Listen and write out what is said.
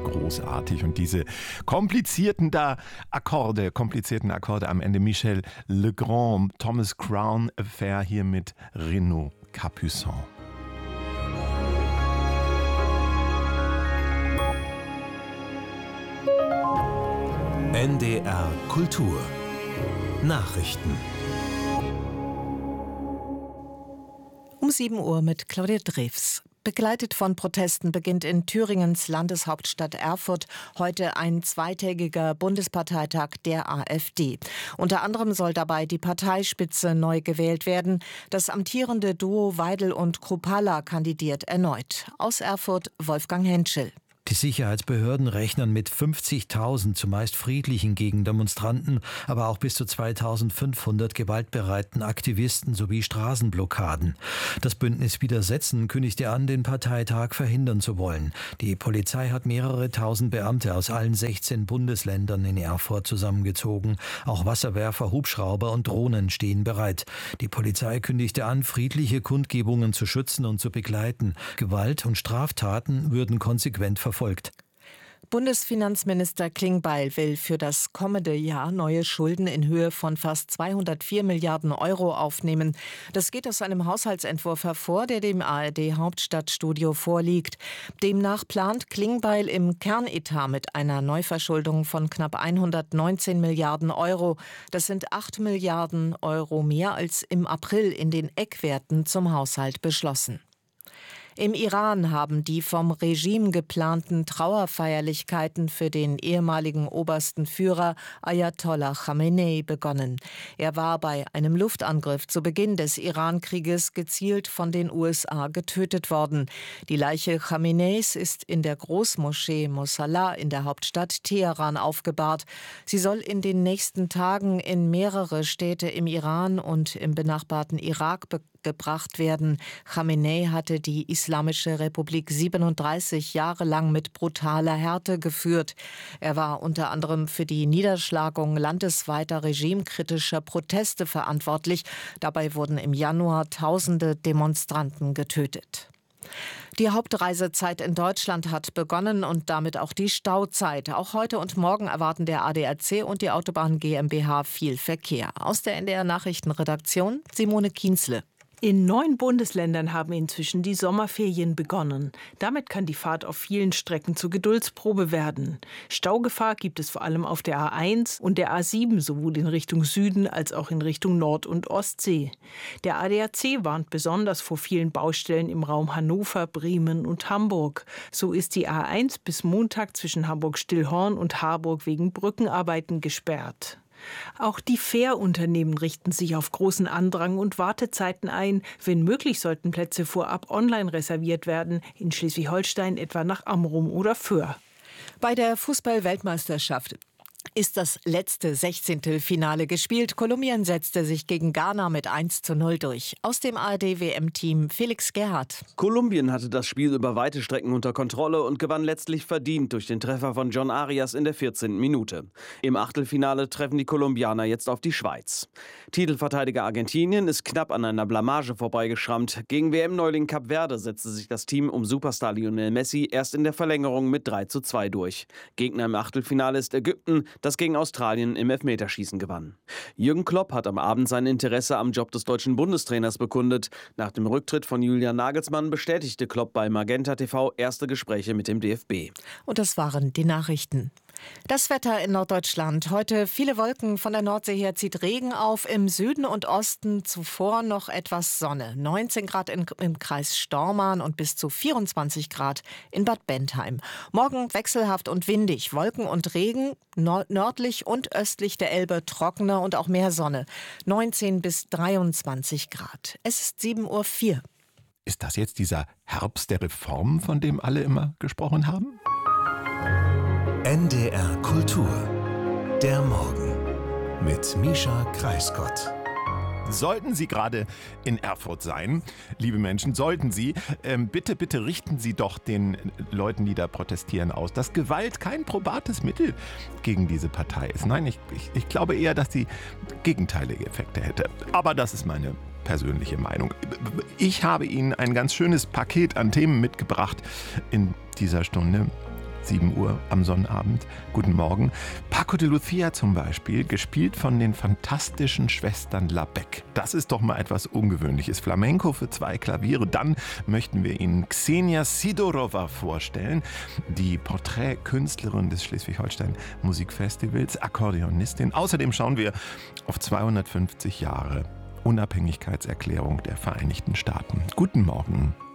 großartig. Und diese komplizierten Akkorde am Ende. Michel Legrand, Thomas Crown Affair hier mit Renaud Capuçon. NDR Kultur Nachrichten. Um 7 Uhr mit Claudia Drews. Begleitet von Protesten beginnt in Thüringens Landeshauptstadt Erfurt heute ein zweitägiger Bundesparteitag der AfD. Unter anderem soll dabei die Parteispitze neu gewählt werden. Das amtierende Duo Weidel und Kruppalla kandidiert erneut. Aus Erfurt Wolfgang Henschel. Die Sicherheitsbehörden rechnen mit 50.000 zumeist friedlichen Gegendemonstranten, aber auch bis zu 2.500 gewaltbereiten Aktivisten sowie Straßenblockaden. Das Bündnis Widersetzen kündigte an, den Parteitag verhindern zu wollen. Die Polizei hat mehrere tausend Beamte aus allen 16 Bundesländern in Erfurt zusammengezogen. Auch Wasserwerfer, Hubschrauber und Drohnen stehen bereit. Die Polizei kündigte an, friedliche Kundgebungen zu schützen und zu begleiten. Gewalt und Straftaten würden konsequent verfolgt. Bundesfinanzminister Klingbeil will für das kommende Jahr neue Schulden in Höhe von fast 204 Milliarden Euro aufnehmen. Das geht aus einem Haushaltsentwurf hervor, der dem ARD-Hauptstadtstudio vorliegt. Demnach plant Klingbeil im Kernetat mit einer Neuverschuldung von knapp 119 Milliarden Euro. Das sind 8 Milliarden Euro mehr als im April in den Eckwerten zum Haushalt beschlossen. Im Iran haben die vom Regime geplanten Trauerfeierlichkeiten für den ehemaligen obersten Führer Ayatollah Khamenei begonnen. Er war bei einem Luftangriff zu Beginn des Iran-Krieges gezielt von den USA getötet worden. Die Leiche Khameneis ist in der Großmoschee Mosalla in der Hauptstadt Teheran aufgebahrt. Sie soll in den nächsten Tagen in mehrere Städte im Iran und im benachbarten Irak gebracht werden. Khamenei hatte die Islamische Republik 37 Jahre lang mit brutaler Härte geführt. Er war unter anderem für die Niederschlagung landesweiter regimekritischer Proteste verantwortlich. Dabei wurden im Januar Tausende Demonstranten getötet. Die Hauptreisezeit in Deutschland hat begonnen und damit auch die Stauzeit. Auch heute und morgen erwarten der ADAC und die Autobahn GmbH viel Verkehr. Aus der NDR Nachrichtenredaktion Simone Kienzle. In 9 Bundesländern haben inzwischen die Sommerferien begonnen. Damit kann die Fahrt auf vielen Strecken zur Geduldsprobe werden. Staugefahr gibt es vor allem auf der A1 und der A7, sowohl in Richtung Süden als auch in Richtung Nord- und Ostsee. Der ADAC warnt besonders vor vielen Baustellen im Raum Hannover, Bremen und Hamburg. So ist die A1 bis Montag zwischen Hamburg-Stillhorn und Harburg wegen Brückenarbeiten gesperrt. Auch die Fährunternehmen richten sich auf großen Andrang und Wartezeiten ein. Wenn möglich, sollten Plätze vorab online reserviert werden, in Schleswig-Holstein etwa nach Amrum oder Föhr. Bei der Fußball-Weltmeisterschaft ist das letzte 16. Finale gespielt. Kolumbien setzte sich gegen Ghana mit 1:0 durch. Aus dem ARD-WM-Team Felix Gerhardt. Kolumbien hatte das Spiel über weite Strecken unter Kontrolle und gewann letztlich verdient durch den Treffer von John Arias in der 14. Minute. Im Achtelfinale treffen die Kolumbianer jetzt auf die Schweiz. Titelverteidiger Argentinien ist knapp an einer Blamage vorbeigeschrammt. Gegen WM-Neuling Kap Verde setzte sich das Team um Superstar Lionel Messi erst in der Verlängerung mit 3:2 durch. Gegner im Achtelfinale ist Ägypten, das gegen Australien im Elfmeterschießen gewann. Jürgen Klopp hat am Abend sein Interesse am Job des deutschen Bundestrainers bekundet. Nach dem Rücktritt von Julian Nagelsmann bestätigte Klopp bei Magenta TV erste Gespräche mit dem DFB. Und das waren die Nachrichten. Das Wetter in Norddeutschland. Heute viele Wolken, von der Nordsee her zieht Regen auf. Im Süden und Osten zuvor noch etwas Sonne. 19 Grad im Kreis Stormarn und bis zu 24 Grad in Bad Bentheim. Morgen wechselhaft und windig. Wolken und Regen, nördlich und östlich der Elbe trockener und auch mehr Sonne. 19 bis 23 Grad. Es ist 7:04 Uhr. Ist das jetzt dieser Herbst der Reformen, von dem alle immer gesprochen haben? NDR Kultur. Der Morgen. Mit Mischa Kreisgott. Sollten Sie gerade in Erfurt sein, liebe Menschen, sollten Sie, bitte richten Sie doch den Leuten, die da protestieren, aus, dass Gewalt kein probates Mittel gegen diese Partei ist. Nein, ich glaube eher, dass sie gegenteilige Effekte hätte. Aber das ist meine persönliche Meinung. Ich habe Ihnen ein ganz schönes Paket an Themen mitgebracht in dieser Stunde. 7 Uhr am Sonnabend. Guten Morgen. Paco de Lucia zum Beispiel, gespielt von den fantastischen Schwestern Labec. Das ist doch mal etwas Ungewöhnliches. Flamenco für 2 Klaviere. Dann möchten wir Ihnen Ksenia Sidorova vorstellen, die Porträtkünstlerin des Schleswig-Holstein Musikfestivals, Akkordeonistin. Außerdem schauen wir auf 250 Jahre Unabhängigkeitserklärung der Vereinigten Staaten. Guten Morgen.